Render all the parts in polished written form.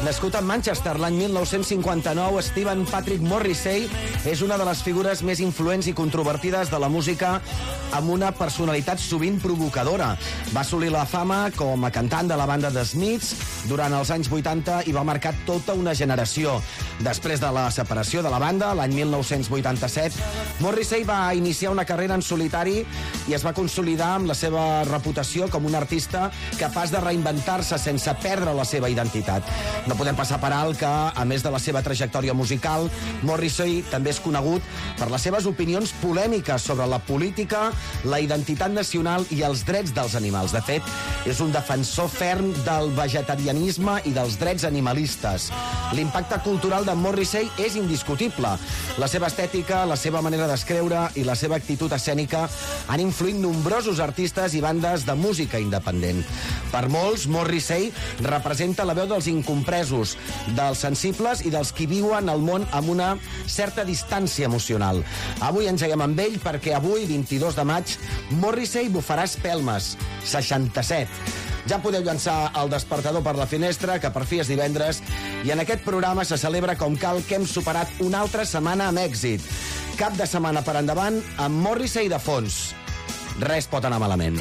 Nascut a Manchester l'any 1959, Stephen Patrick Morrissey és una de les figures més influents i controvertides de la música, amb una personalitat sovint provocadora. Va assolir la fama com a cantant de la banda The Smiths durant els anys 80 i va marcar tota una generació. Després de la separació de la banda, l'any 1987, Morrissey va iniciar una carrera en solitari i es va consolidar amb la seva reputació com un artista capaç de reinventar-se sense perdre la seva identitat. No podem passar per alt que, a més de la seva trajectòria musical, Morrissey també és conegut per les seves opinions polèmiques sobre la política, la identitat nacional i els drets dels animals. De fet, és un defensor ferm del vegetarianisme i dels drets animalistes. L'impacte cultural de Morrissey és indiscutible. La seva estètica, la seva manera d'escriure i la seva actitud escènica han influït nombrosos artistes i bandes de música independent. Per molts, Morrissey representa la veu dels incompresos, dels sensibles i dels qui viuen el món amb una certa distància emocional. Avui engeguem amb ell perquè avui, 22 de maig, Morrissey bufarà espelmes, 67. Ja podeu llançar el despertador per la finestra, que per fi és divendres, i en aquest programa se celebra com cal que hem superat una altra setmana amb èxit. Cap de setmana per endavant amb Morrissey de fons. Res pot anar malament.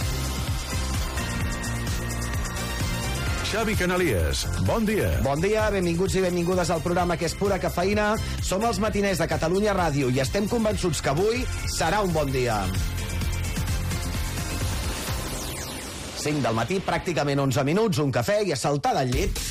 Xavi Canalies, bon dia. Bon dia, benvinguts i benvingudes al programa que és pura cafeïna. Som els matiners de Catalunya Ràdio i estem convençuts que avui serà un bon dia. 5 del matí, pràcticament 11 minuts, un cafè i a saltar del llit.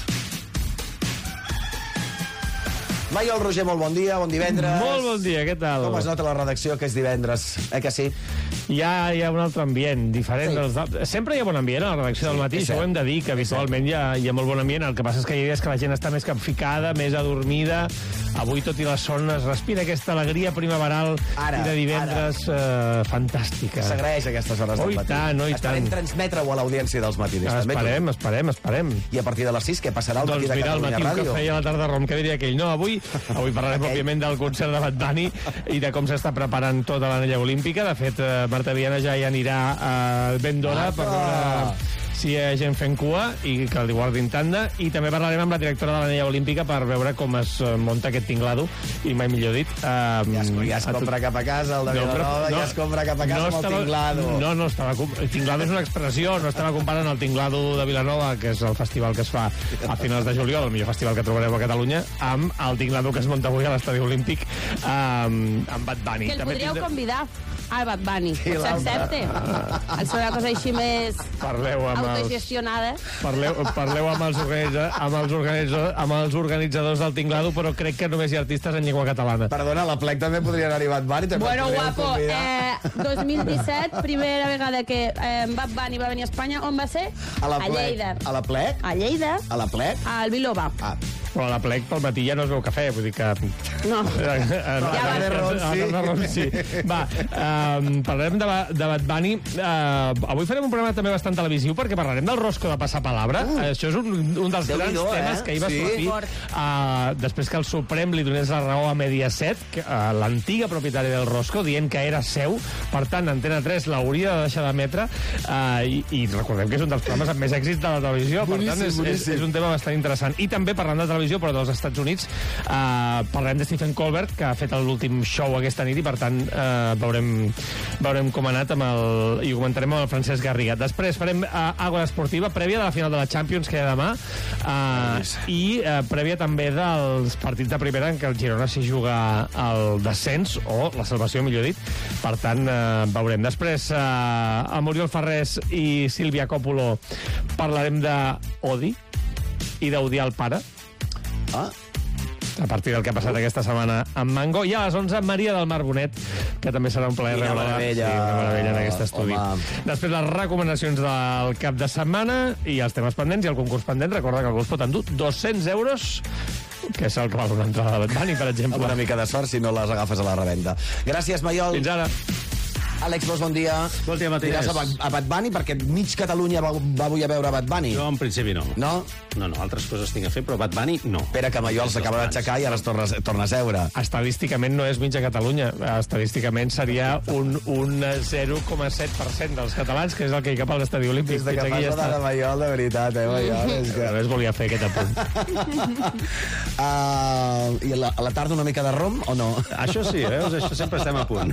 Maiol Roger, molt bon dia, bon divendres. Molt bon dia, què tal? Com es nota la redacció que és divendres? Que sí? Hi ha un altre ambient, diferent. Sí. Sempre hi ha bon ambient a la redacció del matí, això ho hem de dir, que habitualment hi ha molt bon ambient. El que passa és que hi ha dies que la gent està més capficada, més adormida. Avui, tot i la son, es respira aquesta alegria primaveral i de divendres fantàstica. S'agraeix aquestes hores del matí. Esperem transmetre-ho a l'audiència dels matiners. Esperem. I a partir de les 6, què passarà al matí de Catalunya Ràdio? Doncs mira, al matí un cafè i a la tarda rom, que diria aquell. No, avui parlarem, òbviament, del concert de Bad Bunny i de com s'està preparant tota l'anella olímpica. De fet, Marta Viana ja hi anirà ben d'hora per veure si hi ha gent fent cua i que el guardin tanda, i també parlarem amb la directora de l'anella olímpica per veure com es munta aquest tinglado, i mai millor dit. Ja es compra cap a casa el de Vilanova, ja es compra cap a casa amb el tinglado. Tinglado és una expressió, no estava comparant el tinglado de Vilanova, que és el festival que es fa a finals de juliol, el millor festival que trobareu a Catalunya, amb el tinglado que es munta avui a l'estadi olímpic amb Bad Bunny. Que el podríeu convidar al Bad Bunny, potser accepte. El seu una cosa així més autogestionada. Parleu amb els organitzadors del tinglado, però crec que només hi ha artistes en llengua catalana. Perdona, la plec també podria anar-hi Bad Bunny. Bueno, guapo, 2017, primera vegada que Bad Bunny va venir a Espanya, on va ser? A Lleida. A la plec? A Lleida. A la plec? Al Bilova. Però a la plec pel matí ja no es veu cafè, vull dir que... No. Sí. Va, parlarem de Bad Bunny. Avui farem un programa també bastant televisiu perquè parlarem del Rosco de Passapalabra. Això és un dels grans temes que ahir va sortir després que el Suprem li donés la raó a Mediaset, l'antiga propietària del Rosco, dient que era seu. Per tant, Antena 3 l'hauria de deixar d'emetre, i recordem que és un dels programes amb més èxit de la televisió. Per tant, és un tema bastant interessant. I també parlant de televisió, però dels Estats Units, parlarem de Stephen Colbert, que ha fet l'últim show aquesta nit, i per tant veurem com ha anat i ho comentarem amb el Francesc Garriga. Després farem Ágora Esportiva, prèvia de la final de la Champions, que hi ha demà, i prèvia també dels partits de primera en què el Girona s'hi juga el descens, o la salvació, millor dit. Per tant, veurem. Després, amb Oriol Ferrés i Sílvia Coppola parlarem d'Odi i d'odiar el pare, a partir del que ha passat aquesta setmana amb Mango. I a les 11, Maria del Mar Bonet, que també serà un plaer rebre-la. Una meravella en aquest estudi. Després, les recomanacions del cap de setmana i els temes pendents i el concurs pendent. Recorda que algú es pot endur 200 euros, que és el que val una entrada de Bad Bunny, per exemple. Amb una mica de sort si no les agafes a la revenda. Gràcies, Maiol. Fins ara. Àlex Ros, bon dia. Bon dia, Matías. Diràs a Bad Bunny, perquè mig Catalunya va avui a veure Bad Bunny. Jo, en principi, no. No? No, altres coses tinc a fer, però Bad Bunny, no. Pere Camallol s'acaba d'aixecar i ara es torna a seure. Estadísticament no és mitja Catalunya. Estadísticament seria un 0,7% dels catalans, que és el que hi cap a l'estadi olímpic. Des de que passa de Mallol, de veritat, Mallol? És que... Només volia fer aquest apunt. I a la tarda una mica de rom, o no? Això sí, veus? Això sempre estem a punt.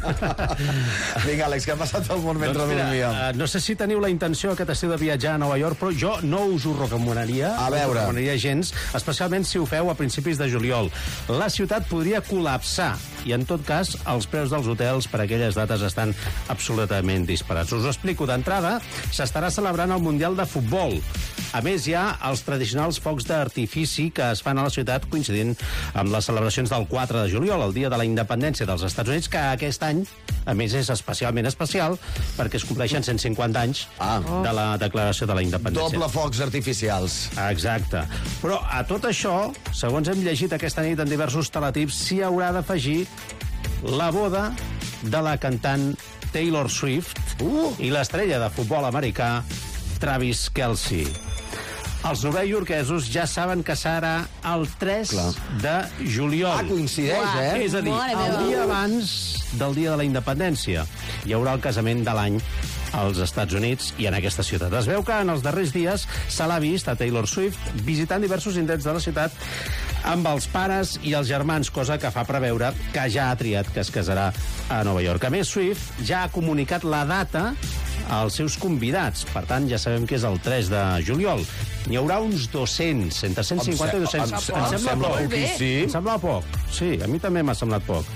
Vinga, Àlex, què ha passat al món mentre dormíem? No sé si teniu la intenció aquest estiu de viatjar a Nova York, però jo no us ho recomanaria. A veure. No us recomanaria gens, especialment si ho feu a principis de juliol. La ciutat podria col·lapsar i, en tot cas, els preus dels hotels per aquelles dates estan absolutament disparats. Us ho explico. D'entrada, s'estarà celebrant el Mundial de Futbol. A més, hi ha els tradicionals focs d'artifici que es fan a la ciutat coincidint amb les celebracions del 4 de juliol, el dia de la independència dels Estats Units, que aquest any, a més, és especialment especial perquè es compleixen 150 anys de la declaració de la independència. Doble focs artificials. Exacte. Però a tot això, segons hem llegit aquesta nit en diversos teletips, s'hi haurà d'afegir la boda de la cantant Taylor Swift i l'estrella de futbol americà Travis Kelce. Els novaiorquesos ja saben que serà el 3 de juliol. Coincideix, És a dir, el dia abans del dia de la independència hi haurà el casament de l'any als Estats Units i en aquesta ciutat. Es veu que en els darrers dies se l'ha vist a Taylor Swift visitant diversos indrets de la ciutat amb els pares i els germans, cosa que fa preveure que ja ha triat que es casarà a Nova York. A més, Swift ja ha comunicat la data als seus convidats. Per tant, ja sabem que és el 3 de juliol. N'hi haurà uns 200, entre 150 i 200. Em sembla poquíssim. Em sembla poc. Sí, a mi també m'ha semblat poc.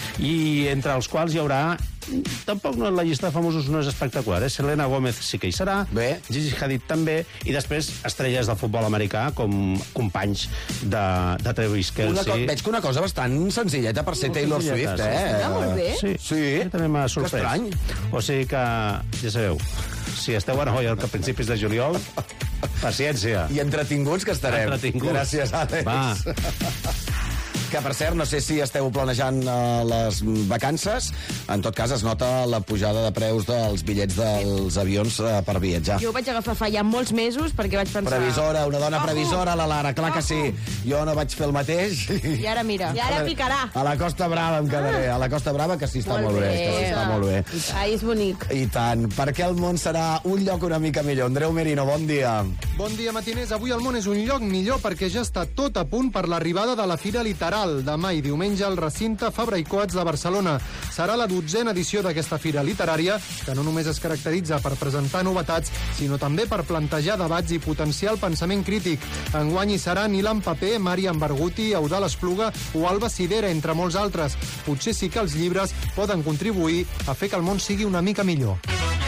I entre els quals hi haurà... Tampoc la llista de famosos no és espectacular, Selena Gomez sí que hi serà, Gigi Hadid també, i després estrelles del futbol americà com companys de Travis Kelce. Veig que una cosa bastant senzilleta per ser Taylor Swift, Està molt bé. Sí, també m'ha sorprès. Que estrany. O sigui que, ja sabeu, si esteu a Nova York a principis de juliol, paciència. I entretinguts que estarem. Entretinguts. Gràcies, Àlex. Va. Que, per cert, no sé si esteu planejant les vacances. En tot cas, es nota la pujada de preus dels bitllets dels avions per viatjar. Jo ho vaig agafar fa ja molts mesos perquè vaig pensar... Previsora, una dona previsora, la Lara, clar que sí. Jo no vaig fer el mateix. I ara mira. I ara picarà. A la Costa Brava em quedaré. A la Costa Brava, que sí està molt bé. Que sí està molt bé. Ai, és bonic. I tant. Perquè el món serà un lloc una mica millor. Andreu Merino, bon dia. Bon dia, matiners. Avui el món és un lloc millor perquè ja està tot a punt per l'arribada de la Fira Literal. Demà i diumenge al recinte Fabra i Coats de Barcelona. Serà la 12a edició d'aquesta fira literària, que no només es caracteritza per presentar novetats, sinó també per plantejar debats i potenciar el pensament crític. Enguany hi serà Nilan Paper, Marian Barghouti, Eudal Espluga o Alba Sidera, entre molts altres. Potser sí que els llibres poden contribuir a fer que el món sigui una mica millor.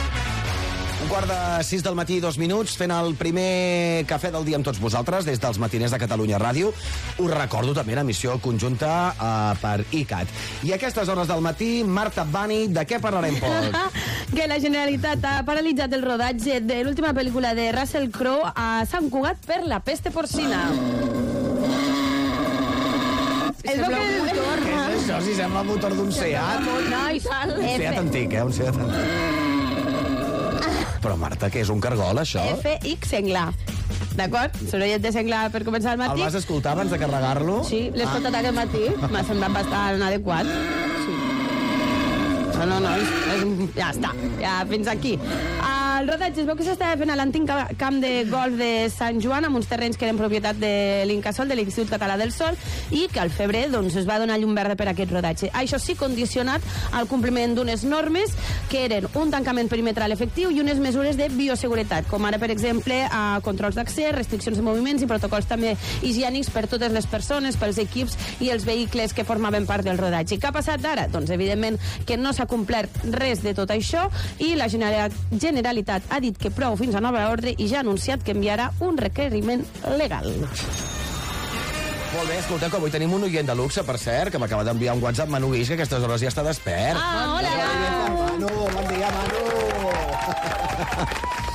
5:45 del matí, 2 minuts, fent el primer cafè del dia amb tots vosaltres, des dels matiners de Catalunya Ràdio. Us recordo també una missió conjunta per ICAT. I a aquestes hores del matí, Marta Bani, de què parlarem, Pol? Que la Generalitat ha paralitzat el rodatge de l'última pel·lícula de Russell Crowe a Sant Cugat per la peste porcina. Què és això? Si sembla el motor d'un Seat. Un Seat antic, Un Seat antic. Però, Marta, què és un cargol, això? FX Senglar. D'acord? Sorollet de senglar per començar el matí. El vas escoltar abans de carregar-lo? Sí, l'he escoltat aquest matí. M'ha semblat bastant adequat. Sí. No, ja està. Ja fins aquí. El rodatge es veu que s'estava fent a l'antic camp de golf de Sant Joan, amb uns terrenys que eren propietat de l'Incasol, de l'Institut Català del Sol, i que al febrer es va donar llum verda per aquest rodatge. Això sí, condicionat al compliment d'unes normes que eren un tancament perimetral efectiu i unes mesures de bioseguretat, com ara, per exemple, controls d'accés, restriccions de moviments i protocols també higiènics per totes les persones, pels equips i els vehicles que formaven part del rodatge. I què ha passat ara? Doncs, evidentment, que no s'ha complert res de tot això i la Generalitat ha dit que prou fins a nova ordre i ja ha anunciat que enviarà un requeriment legal. Molt bé, escolteu, que avui tenim un oient de luxe, per cert, que m'acaba d'enviar un WhatsApp, Manu Guix, que a aquestes hores ja està despert. Hola! Manu, bon dia, Manu!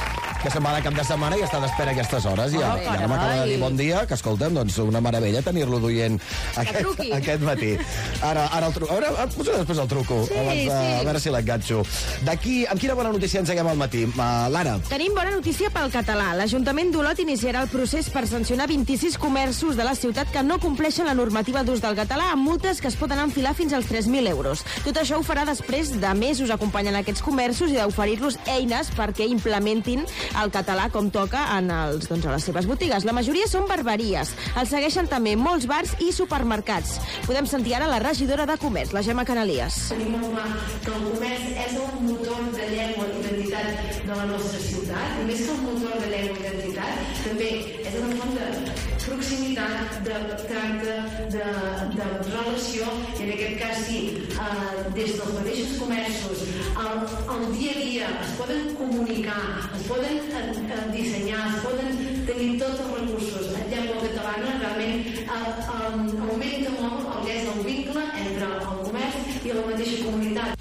que se'n va de cap de setmana i està d'espera a aquestes hores. I ara m'acaba de dir bon dia, que escolta'm, doncs una meravella tenir-lo duient aquest matí. Ara el truco. A veure, potser després el truco, a veure si l'enganxo. Amb quina bona notícia engeguem al matí? Lara. Tenim bona notícia pel català. L'Ajuntament d'Olot iniciarà el procés per sancionar 26 comerços de la ciutat que no compleixen la normativa d'ús del català amb multes que es poden enfilar fins als 3.000 euros. Tot això ho farà després de mesos acompanyant aquests comerços i d'oferir-los eines perquè implementin el català com toca a les seves botigues. La majoria són barberies. Els segueixen també molts bars i supermercats. Podem sentir ara la regidora de Comerç, la Gemma Canalies. Tenim molt clar que el comerç és el motor de llengua i identitat de la nostra ciutat, i més que el motor de llengua i identitat, també és una font de proximitat, de tracte, de relació, i en aquest cas sí, des dels mateixos comerços, el dia a dia es poden comunicar, es poden dissenyar, es poden tenir tots els recursos en llengua catalana, realment augmenta molt el que és el vincle entre el comerç i la mateixa comunitat.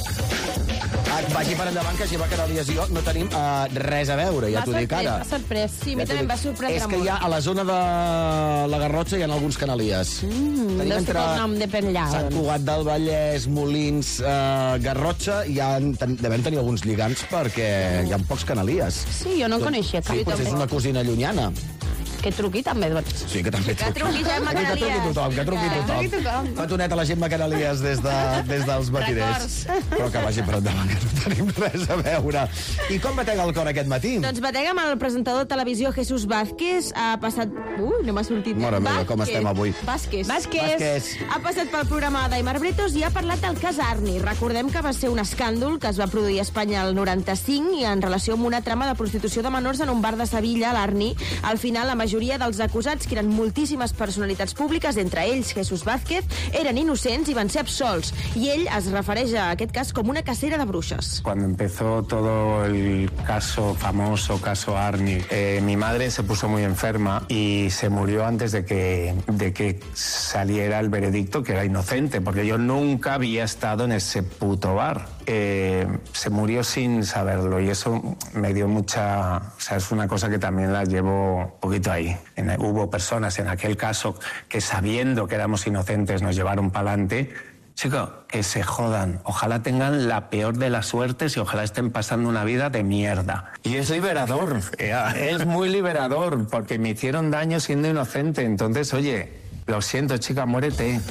Vagi per endavant, que Gemma Canalies i jo no tenim res a veure, ja t'ho dic ara. M'ha sorprès, sí, a mi també em va sorprendre molt. És que hi ha a la zona de la Garrotxa hi ha alguns Canalies. Deu ser el nom de Penllà. Sant Cugat del Vallès, Molins, Garrotxa, devem tenir alguns lligams perquè hi ha pocs Canalies. Sí, jo no en coneixia cap. Sí, potser és una cosina llunyana. Que truqui també, doncs. Sí, que també truqui. Que truqui Gemma Canalies. Que truqui tothom. Petonet a la Gemma Canalies des dels matiners. Però que vagi per endavant, que no tenim res a veure. I com batega el cor aquest matí? Doncs batega amb el presentador de televisió Jesús Vázquez. Ha passat... no m'ha sortit. Mare meva, com estem avui. Vázquez. Ha passat pel programa d'Aimar Bretos i ha parlat del cas Arni. Recordem que va ser un escàndol que es va produir a Espanya el 95 i en relació amb una trama de prostitució de menors en un bar de Sevilla, l'Arni. Al final, la majoria dels acusats, que eren moltíssimes personalitats públiques, entre ells Jesús Vázquez, eren innocents i van ser absolts. I ell es refereix a aquest cas com una cacera de bruixes. Cuando empezó todo el famoso caso Arni, mi madre se puso muy enferma y se murió antes de que saliera el veredicto, que era inocente, porque yo nunca había estado en ese puto bar. Se murió sin saberlo y eso me dio mucha... O sea, es una cosa que también la llevo un poquito ahí. Hubo personas en aquel caso que, sabiendo que éramos inocentes, nos llevaron para adelante. Chico, que se jodan. Ojalá tengan la peor de las suertes y ojalá estén pasando una vida de mierda. Y es liberador, es muy liberador, porque me hicieron daño siendo inocente. Entonces, oye, lo siento, chica, muérete.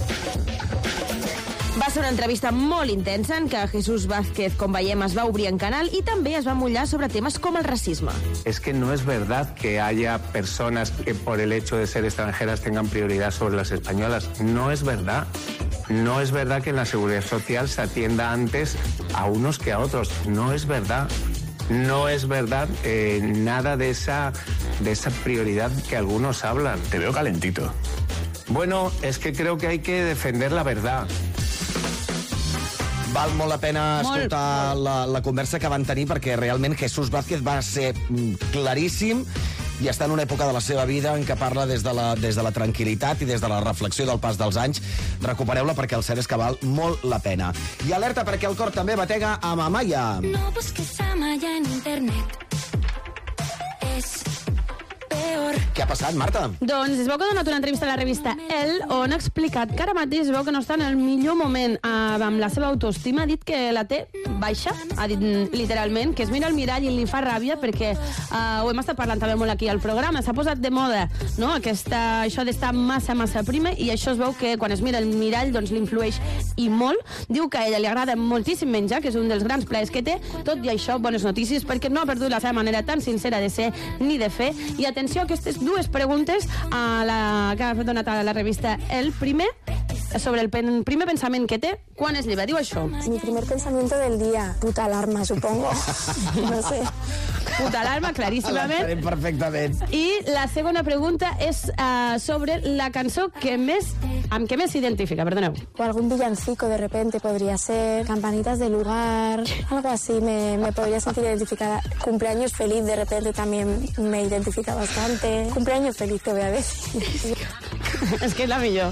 Va ser una entrevista molt intensa en què Jesús Vázquez, com veiem, es va obrir en canal i també es va mullar sobre temes com el racisme. Es que no es verdad que haya personas que por el hecho de ser extranjeras tengan prioridad sobre las españolas. No es verdad. No es verdad que en la seguridad social se atienda antes a unos que a otros. No es verdad. No es verdad nada de esa prioridad que algunos hablan. Te veo calentito. Bueno, es que creo que hay que defender la verdad. Val molt la pena escoltar la conversa que van tenir, perquè realment Jesús Vázquez va ser claríssim i està en una època de la seva vida en què parla des de la tranquil·litat i des de la reflexió del pas dels anys. Recupereu-la perquè el cert és que val molt la pena. I alerta perquè el cor també batega amb Amaya. No busques Amaya en internet. És peor. Què ha passat, Marta? Doncs es veu que ha donat una entrevista a la revista Elle on ha explicat que ara mateix es veu que no està en el millor moment amb la seva autoestima. Ha dit que la té baixa, ha dit literalment, que es mira al mirall i li fa ràbia perquè ho hem estat parlant també molt aquí al programa, s'ha posat de moda, no? Això d'estar massa prima, i això es veu que quan es mira el mirall doncs l'influeix i molt. Diu que a ella li agrada moltíssim menjar, que és un dels grans plaers que té. Tot i això, bones notícies, perquè no ha perdut la seva manera tan sincera de ser ni de fer. I atenció a aquestes dues preguntes que ha donat a la revista El primer, sobre el primer pensament que té quan es lleva. Diu això. Mi primer pensamiento del día, puta alarma, supongo. No sé. Puta alarma, claríssimament. L'entenem perfectament. I la segona pregunta és sobre la cançó amb què més s'identifica, perdoneu. O algún villancico de repente podría ser, campanitas de lugar, algo así, me podría sentir identificada. Cumpleaños feliz de repente también me identifica bastante. Cumpleaños feliz, te voy a decir. És que és la millor.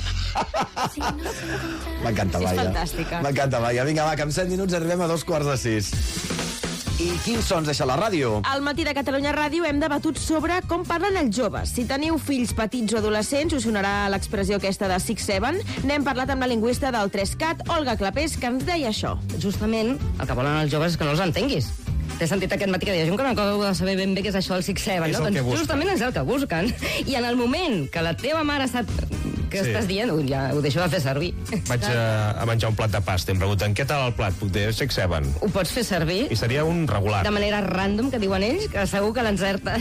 M'encanta, Maia. És fantàstica. M'encanta, Maia. Vinga, va, que en 7 minuts arribem a 5:45. I quins sons deixa la ràdio? Al Matí de Catalunya Ràdio hem debatut sobre com parlen els joves. Si teniu fills petits o adolescents, us sonarà l'expressió aquesta de 6-7. N'hem parlat amb la lingüista del 3CAT, Olga Clapés, que ens deia això. Justament el que volen els joves és que no els entenguis. T'he sentit aquest matí que deia gent que no acaba de saber ben bé què és això del 6-7, no? Doncs justament és el que busquen. I en el moment que la teva mare sap què estàs dient, ja ho deixo de fer servir. Vaig a menjar un plat de pasta i em pregunten què tal el plat? Puc dir 6-7. Ho pots fer servir. I seria un regular. De manera random, que diuen ells, que segur que l'encerta.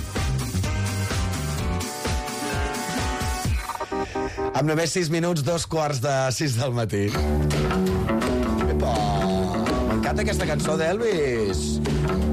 Amb només 6 minuts, 2:45 del matí. Epa! M'encanta aquesta cançó d'Elvis.